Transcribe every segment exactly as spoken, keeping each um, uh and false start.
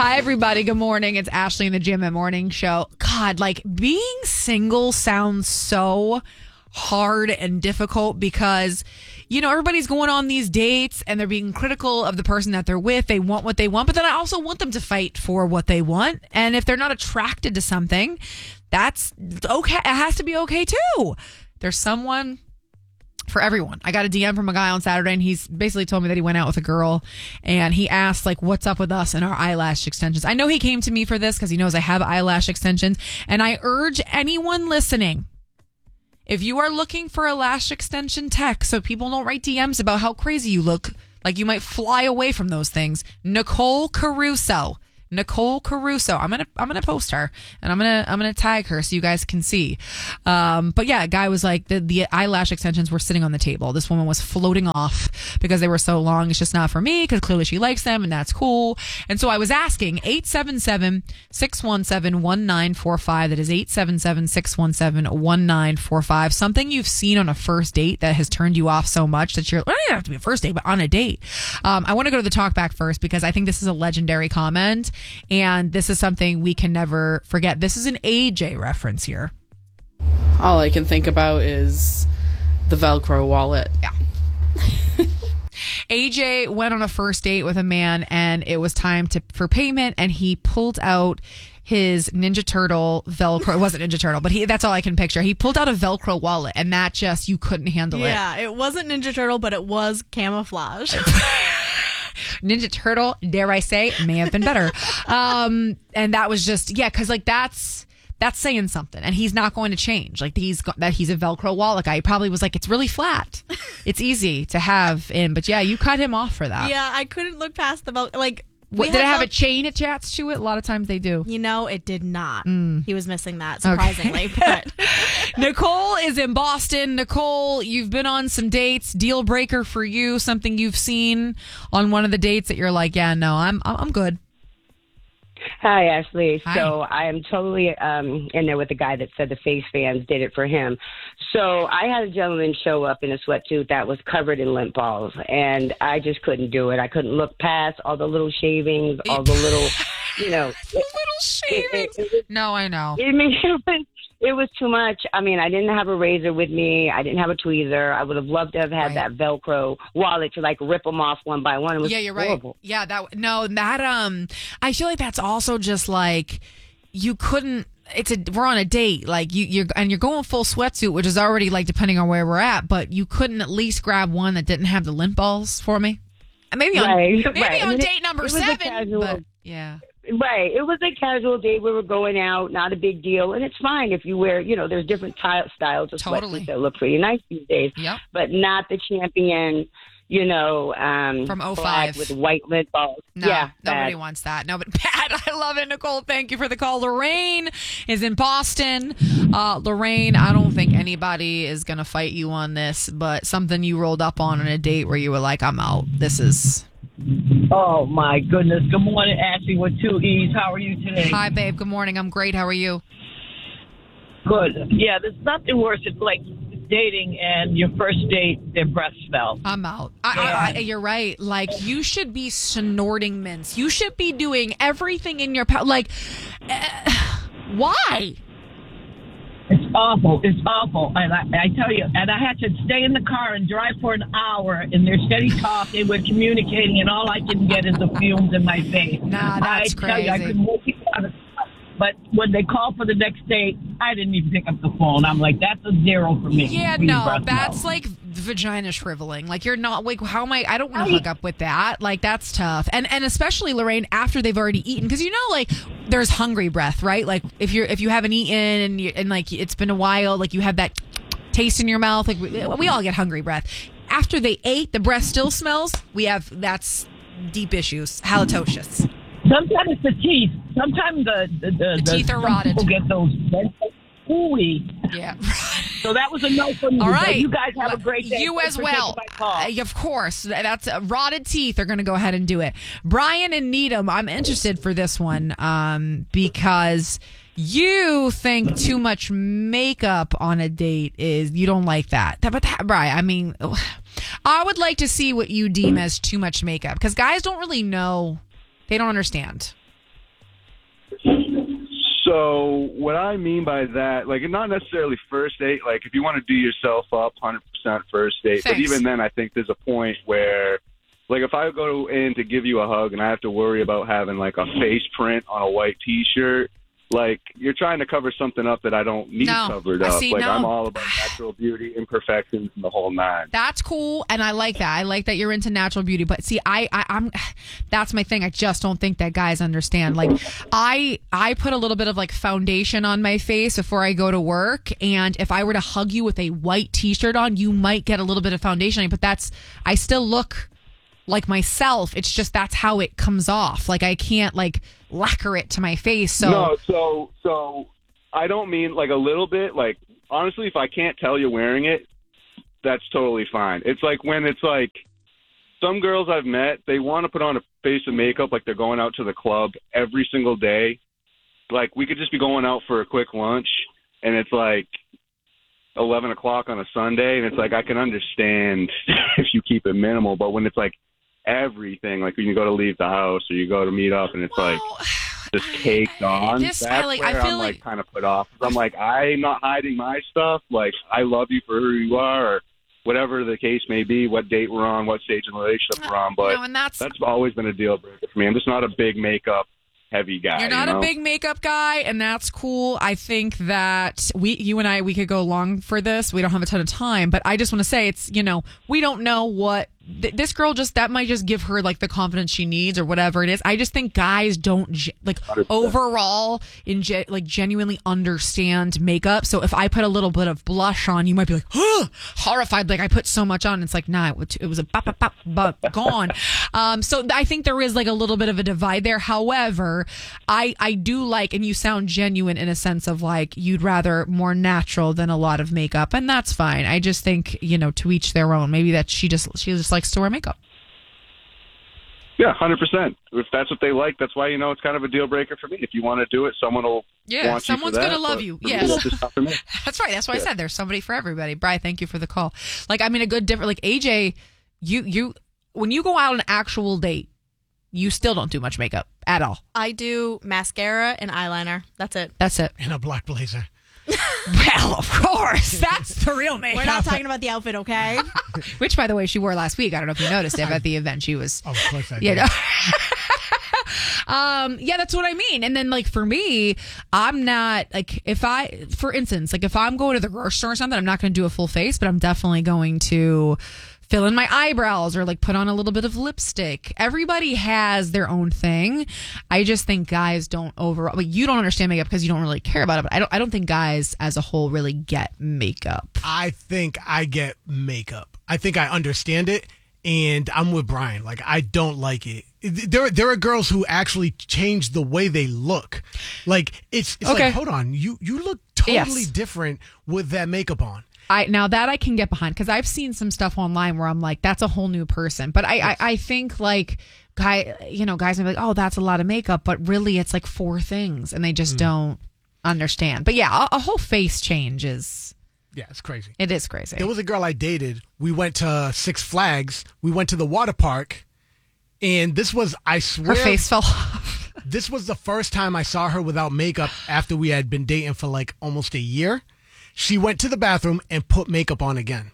Hi, everybody. Good morning. It's Ashley in the Gym and Morning Show. God, like being single sounds so hard and difficult because, you know, everybody's going on these dates and they're being critical of the person that they're with. They want what they want, but then I also want them to fight for what they want. And if they're not attracted to something, that's okay. It has to be okay too. There's someone for everyone. I got a D M from a guy on Saturday and he's basically told me that he went out with a girl and he asked like, what's up with us and our eyelash extensions? I know he came to me for this because he knows I have eyelash extensions, and I urge anyone listening, if you are looking for a lash extension tech so people don't write D Ms about how crazy you look, like you might fly away from those things, Nicole Caruso. Nicole Caruso. I'm gonna I'm gonna post her and I'm gonna I'm gonna tag her so you guys can see. Um, but yeah, a guy was like the, the eyelash extensions were sitting on the table. This woman was floating off because they were so long. It's just not for me because clearly she likes them and that's cool. And so I was asking eight seven seven, six one seven, one nine four five. That is eight seven seven, six one seven, one nine four five. Something you've seen on a first date that has turned you off so much that you're, well, it doesn't have to be a first date, but on a date. Um, I want to go to the talk back first because I think this is a legendary comment. And this is something we can never forget. This is an A J reference here. All I can think about is the Velcro wallet. Yeah. A J went on a first date with a man and it was time to for payment and he pulled out his Ninja Turtle Velcro. It wasn't Ninja Turtle, but he that's all I can picture. He pulled out a Velcro wallet and that just, you couldn't handle it. Yeah, it wasn't Ninja Turtle, but it was camouflage. Ninja Turtle, dare I say, may have been better. Um, and that was just, yeah, because like that's that's saying something. And he's not going to change. Like he's got, that he's a Velcro wallet guy. He probably was like, it's really flat. It's easy to have in. But yeah, you cut him off for that. Yeah, I couldn't look past the Velcro. Like, what, did it have Vel- a chain attached to it? A lot of times they do. You know, it did not. Mm. He was missing that, surprisingly. Okay. But Nicole is in Boston. Nicole, you've been on some dates. Deal breaker for you? Something you've seen on one of the dates that you're like, yeah, no, I'm I'm good. Hi, Ashley. Hi. So I am totally um, in there with the guy that said the face fans did it for him. So I had a gentleman show up in a sweatsuit that was covered in lint balls, and I just couldn't do it. I couldn't look past all the little shavings, all the little, you know. little shavings. It, it, it, no, I know. I mean, it was, it was too much. I mean, I didn't have a razor with me. I didn't have a tweezer. I would have loved to have had right. that Velcro wallet to, like, rip them off one by one. It was yeah, you're horrible. right. Yeah, that no, that um, I feel like that's also just like you couldn't. It's a we're on a date, like you you're and you're going full sweatsuit, which is already like depending on where we're at. But you couldn't at least grab one that didn't have the lint balls for me. And maybe on right, maybe right. on I mean, date number it, it seven. Casual, but yeah. Right. It was a casual date. We were going out, not a big deal. And it's fine if you wear, you know, there's different ty- styles of totally. sweatsuits that look pretty nice these days. Yep. But not the champion, you know, um, from oh black five with white lint balls. No, yeah, nobody bad. wants that. No, but bad. I love it, Nicole. Thank you for the call. Lorraine is in Boston. Uh, Lorraine, I don't think anybody is going to fight you on this, but something you rolled up on on a date where you were like, I'm out. This is... Oh, my goodness. Good morning, Ashley, with two E's. How are you today? Hi, babe. Good morning. I'm great. How are you? Good. Yeah, there's nothing worse than, like, dating and your first date, their breath smell. I'm out. I, I, I, you're right. Like, you should be snorting mints. You should be doing everything in your power. Like, uh, why? It's awful. It's awful. And I, I tell you, and I had to stay in the car and drive for an hour, and they're steady talking, we're communicating, and all I can get is the fumes in my face. Nah, that's I tell you, I crazy. couldn't wait to get out of the car. But when they called for the next date, I didn't even pick up the phone. I'm like, that's a zero for me. Yeah, Please, no, breath that's smell. like vagina shriveling. Like, you're not, like, how am I, I don't want to hook up with that. Like, that's tough. And and especially, Lorraine, after they've already eaten. Because, you know, like, there's hungry breath, right? Like, if you're, if you haven't eaten and, you, and like, it's been a while, like, you have that taste in your mouth. Like, we, we all get hungry breath. After they ate, the breath still smells. We have, that's deep issues. Halitosis. Sometimes it's the teeth. Sometimes the the, the, The teeth are some rotted. People get those ooey. Yeah. So that was a no for me. All right. So you guys have a great day. You Thanks as for well. taking my call. Uh, of course. That's uh, rotted teeth are going to go ahead and do it. Brian and Needham, I'm interested for this one um, because you think too much makeup on a date is, you don't like that. But that, Brian, I mean, I would like to see what you deem as too much makeup because guys don't really know. They don't understand. So what I mean by that, like, not necessarily first date. Like, if you want to do yourself up, one hundred percent first date. Thanks. But even then, I think there's a point where, like, if I go in to give you a hug and I have to worry about having, like, a face print on a white T-shirt, like, you're trying to cover something up that I don't need No. covered I up. see, like, no. I'm all about natural beauty, imperfections, and the whole nine. That's cool, and I like that. I like that you're into natural beauty. But see, I, I, I'm, that's my thing. I just don't think that guys understand. Like, I, I put a little bit of like foundation on my face before I go to work, and if I were to hug you with a white T-shirt on, you might get a little bit of foundation on you. But that's, I still look like myself. It's just that's how it comes off. Like, I can't like lacquer it to my face. So No, so so I don't mean like a little bit. Like, honestly, if I can't tell you're wearing it, that's totally fine. It's like when it's like some girls I've met, they want to put on a face of makeup like they're going out to the club every single day. Like, we could just be going out for a quick lunch, and it's like eleven o'clock on a Sunday, and it's like I can understand if you keep it minimal, but when it's like everything, like when you go to leave the house or you go to meet up and it's well, like just caked on, this- that's I like- where I feel I'm like, like- kind of put off. I'm like, I'm not hiding my stuff. Like, I love you for who you are, or whatever the case may be, what date we're on, what stage in the relationship we're on. But no, and that's that's always been a deal breaker for me. I'm just not a big makeup heavy guy. You're not you know? a big makeup guy, and that's cool. I think that we, you and I, we could go long for this. We don't have a ton of time, but I just want to say it's, you know, we don't know what th- this girl just, that might just give her like the confidence she needs or whatever it is. I just think guys don't ge- like one hundred percent. overall in ge- like genuinely understand makeup. So if I put a little bit of blush on, you might be like, oh, horrified. Like, I put so much on. It's like, nah, it was a bop, bop, bop, bop, gone. Um, so I think there is like a little bit of a divide there. However, I, I do like, and you sound genuine in a sense of like, you'd rather more natural than a lot of makeup, and that's fine. I just think, you know, to each their own. Maybe that she just, she just likes to wear makeup. Yeah, one hundred percent. If that's what they like, that's why, you know, it's kind of a deal breaker for me. If you want to do it, someone will Yeah, want someone's you for that, gonna love but you. for me, Yes. it's just not for me. That's right. That's why I Yeah. said there's somebody for everybody. Bri, thank you for the call. Like, I mean, a good different, like A J, you, you, when you go out on an actual date, you still don't do much makeup at all. I do mascara and eyeliner. That's it. That's it. In a black blazer. Well, of course. That's the real makeup. We're not talking about the outfit, okay? Which, by the way, she wore last week. I don't know if you noticed it at the event. She was, Oh, of course I you did. know. Um, yeah, that's what I mean. And then, like, for me, I'm not, like, if I, for instance, like, if I'm going to the grocery store or something, I'm not going to do a full face, but I'm definitely going to fill in my eyebrows or, like, put on a little bit of lipstick. Everybody has their own thing. I just think guys don't overall, like, you don't understand makeup because you don't really care about it, but I don't, I don't think guys as a whole really get makeup. I think I get makeup. I think I understand it, and I'm with Brian. Like, I don't like it. There, there are girls who actually change the way they look. Like, it's, it's Okay. like, hold on, you you look totally Yes. different with that makeup on. I now that I can get behind because I've seen some stuff online where I'm like, that's a whole new person. But I, I, I think like guy, you know, guys are like, oh, that's a lot of makeup, but really it's like four things, and they just don't understand. But yeah, a, a whole face change is Yeah, it's crazy. it is crazy. There was a girl I dated. We went to Six Flags. We went to the water park. And this was, I swear, Her face fell off. this was the first time I saw her without makeup after we had been dating for like almost a year. She went to the bathroom and put makeup on again.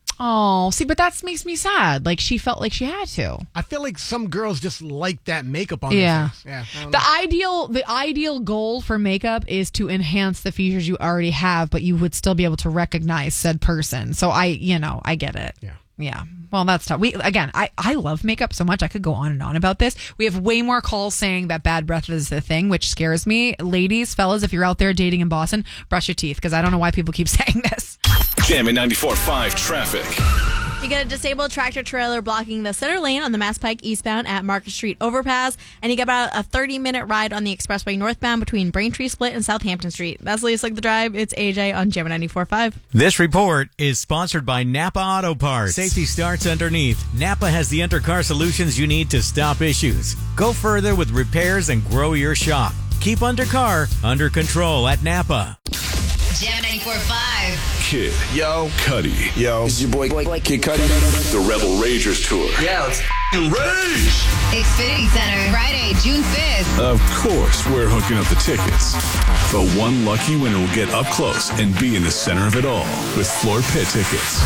Oh, see, but that makes me sad. Like she felt like she had to. I feel like some girls just like that makeup on Yeah. their face. Yeah. I don't know. The ideal the ideal goal for makeup is to enhance the features you already have, but you would still be able to recognize said person. So I, you know, I get it. Yeah. Yeah. Well, that's tough. We again, I, I love makeup so much. I could go on and on about this. We have way more calls saying that bad breath is the thing, which scares me. Ladies, fellas, if you're out there dating in Boston, brush your teeth because I don't know why people keep saying this. Jam at ninety-four point five traffic. You get a disabled tractor trailer blocking the center lane on the Mass Pike eastbound at Market Street overpass, and you get about a thirty-minute ride on the expressway northbound between Braintree Split and Southampton Street. That's Lisa Like the Drive. It's A J on Jam ninety-four point five. This report is sponsored by Napa Auto Parts. Safety starts underneath. Napa has the undercar solutions you need to stop issues. Go further with repairs and grow your shop. Keep undercar under control at Napa. Jam ninety-four point five. Kid. Yo. Cudi. Yo. It's your boy, boy, boy Kid Cudi. The Rebel Ragers Tour. Yeah, let's f***ing rage! Xfinity Center, Friday, June fifth. Of course, we're hooking up the tickets. But one lucky winner will get up close and be in the center of it all with floor pit tickets.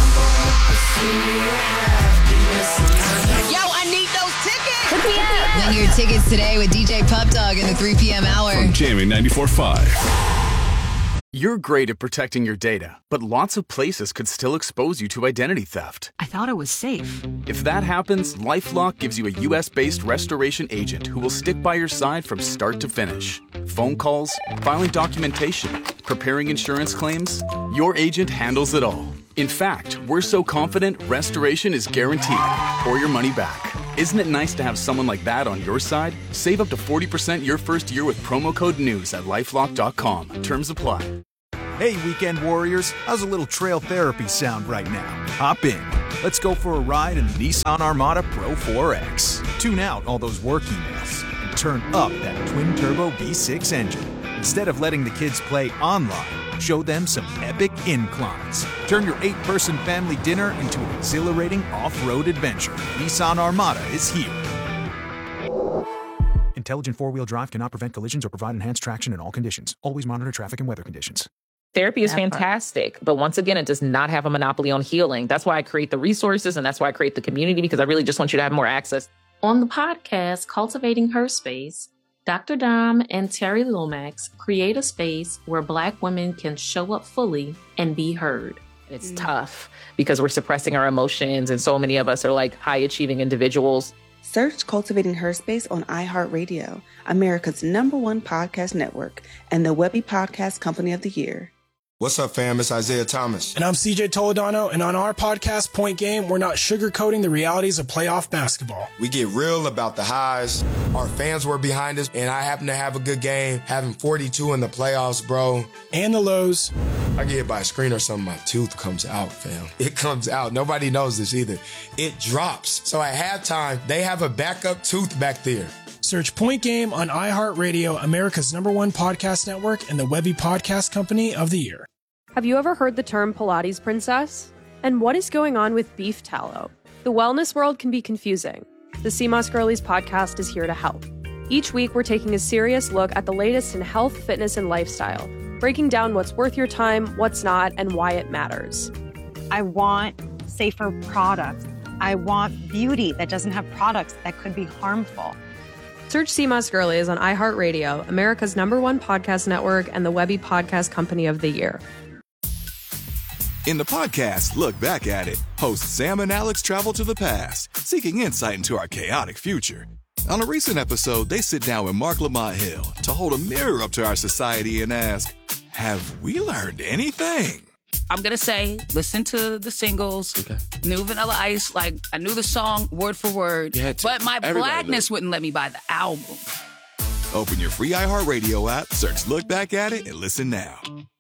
Yo, I need those tickets! Hook me up! Win your tickets today with D J Pup Dog in the three p.m. hour. From Jamie ninety-four point five. You're great at protecting your data, but lots of places could still expose you to identity theft. I thought it was safe. If that happens, LifeLock gives you a U S-based restoration agent who will stick by your side from start to finish. Phone calls, filing documentation, preparing insurance claims, your agent handles it all. In fact, we're so confident restoration is guaranteed or your money back. Isn't it nice to have someone like that on your side? Save up to forty percent your first year with promo code NEWS at lifelock dot com. Terms apply. Hey, weekend warriors, how's a little trail therapy sound right now? Hop in. Let's go for a ride in the Nissan Armada Pro four X. Tune out all those work emails and turn up that twin-turbo V six engine. Instead of letting the kids play online, show them some epic inclines. Turn your eight-person family dinner into an exhilarating off-road adventure. Nissan Armada is here. Intelligent four-wheel drive cannot prevent collisions or provide enhanced traction in all conditions. Always monitor traffic and weather conditions. Therapy is fantastic, but once again, it does not have a monopoly on healing. That's why I create the resources, and that's why I create the community, because I really just want you to have more access. On the podcast, Cultivating Her Space, Doctor Dom and Terry Lomax create a space where Black women can show up fully and be heard. It's mm. tough because we're suppressing our emotions, and so many of us are like high-achieving individuals. Search Cultivating Her Space on iHeartRadio, America's number one podcast network, and the Webby Podcast Company of the Year. What's up, fam? It's Isaiah Thomas. And I'm C J Toledano, and on our podcast, Point Game, we're not sugarcoating the realities of playoff basketball. We get real about the highs. Our fans were behind us, and I happen to have a good game, having forty-two in the playoffs, bro. And the lows. I get hit by a screen or something, my tooth comes out, fam. It comes out. Nobody knows this either. It drops. So at halftime, they have a backup tooth back there. Search Point Game on iHeartRadio, America's number one podcast network, and the Webby Podcast Company of the Year. Have you ever heard the term Pilates princess? And what is going on with beef tallow? The wellness world can be confusing. The C M O S Girlies podcast is here to help. Each week, we're taking a serious look at the latest in health, fitness, and lifestyle, breaking down what's worth your time, what's not, and why it matters. I want safer products. I want beauty that doesn't have products that could be harmful. Search C M O S Girlies on iHeartRadio, America's number one podcast network, and the Webby Podcast Company of the Year. In the podcast, Look Back at It, hosts Sam and Alex travel to the past, seeking insight into our chaotic future. On a recent episode, they sit down with Mark Lamont Hill to hold a mirror up to our society and ask, have we learned anything? I'm going to say, listen to the singles, okay. New Vanilla Ice, like, I knew the song word for word, but my Everybody blackness knows. Wouldn't let me buy the album. Open your free iHeartRadio app, search Look Back at It, and listen now.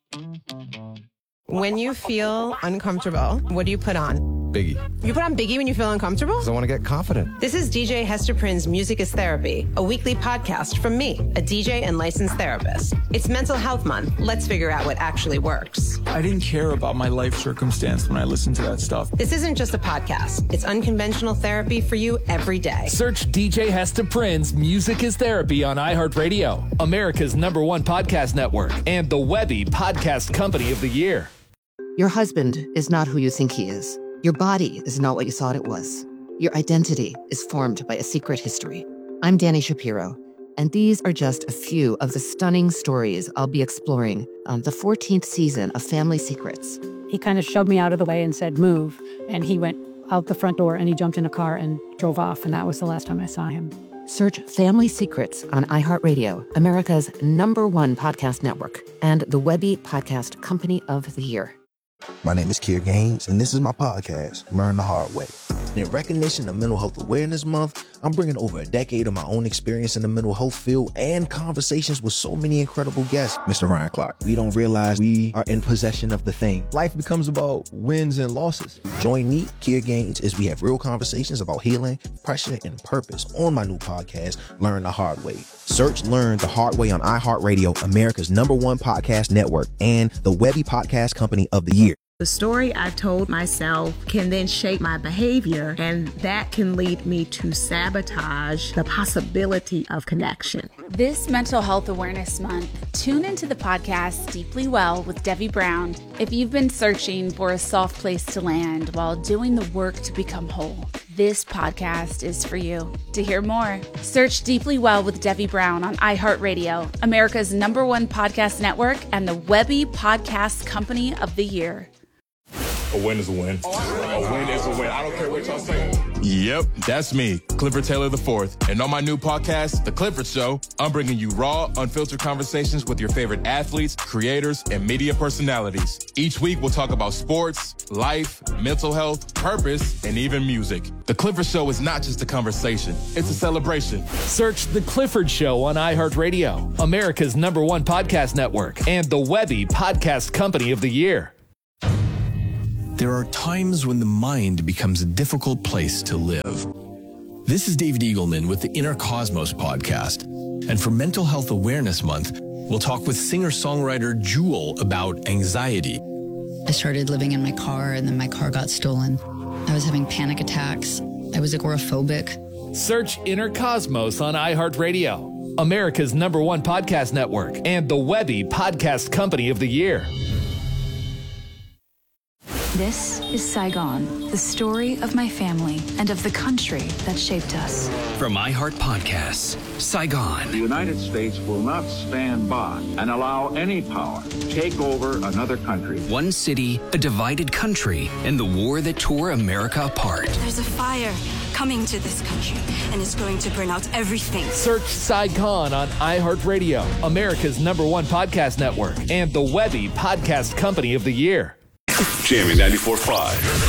When you feel uncomfortable, what do you put on? Biggie. You put on Biggie when you feel uncomfortable? Because I want to get confident. This is D J Hester Prynne's Music is Therapy, a weekly podcast from me, a D J and licensed therapist. It's Mental Health Month. Let's figure out what actually works. I didn't care about my life circumstance when I listened to that stuff. This isn't just a podcast. It's unconventional therapy for you every day. Search D J Hester Prynne's Music is Therapy on iHeartRadio, America's number one podcast network, and the Webby Podcast Company of the Year. Your husband is not who you think he is. Your body is not what you thought it was. Your identity is formed by a secret history. I'm Dani Shapiro, and these are just a few of the stunning stories I'll be exploring on the fourteenth season of Family Secrets. He kind of shoved me out of the way and said, move, and he went out the front door and he jumped in a car and drove off, and that was the last time I saw him. Search Family Secrets on iHeartRadio, America's number one podcast network, and the Webby Podcast Company of the Year. My name is Kier Gaines, and this is my podcast, Learn the Hard Way. In recognition of Mental Health Awareness Month, I'm bringing over a decade of my own experience in the mental health field and conversations with so many incredible guests. Mister Ryan Clark, we don't realize we are in possession of the thing. Life becomes about wins and losses. Join me, Kier Gaines, as we have real conversations about healing, pressure, and purpose on my new podcast, Learn the Hard Way. Search Learn the Hard Way on iHeartRadio, America's number one podcast network, and the Webby Podcast Company of the Year. The story I've told myself can then shape my behavior, and that can lead me to sabotage the possibility of connection. This Mental Health Awareness Month, tune into the podcast Deeply Well with Debbie Brown if you've been searching for a soft place to land while doing the work to become whole. This podcast is for you. To hear more, search Deeply Well with Debbie Brown on iHeartRadio, America's number one podcast network, and the Webby Podcast Company of the Year. A win is a win. A win is a win. I don't care what y'all say. Yep, that's me, Clifford Taylor the fourth. And on my new podcast, The Clifford Show, I'm bringing you raw, unfiltered conversations with your favorite athletes, creators, and media personalities. Each week, we'll talk about sports, life, mental health, purpose, and even music. The Clifford Show is not just a conversation, it's a celebration. Search The Clifford Show on iHeartRadio, America's number one podcast network, and the Webby Podcast Company of the Year. There are times when the mind becomes a difficult place to live. This is David Eagleman with the Inner Cosmos podcast. And for Mental Health Awareness Month, we'll talk with singer-songwriter Jewel about anxiety. I started living in my car, and then my car got stolen. I was having panic attacks. I was agoraphobic. Search Inner Cosmos on iHeartRadio, America's number one podcast network, and the Webby Podcast Company of the Year. This is Saigon, the story of my family and of the country that shaped us. From iHeart Podcasts, Saigon. The United States will not stand by and allow any power to take over another country. One city, a divided country, and the war that tore America apart. There's a fire coming to this country, and it's going to burn out everything. Search Saigon on iHeartRadio, America's number one podcast network, and the Webby Podcast Company of the Year. Jamming ninety-four point five.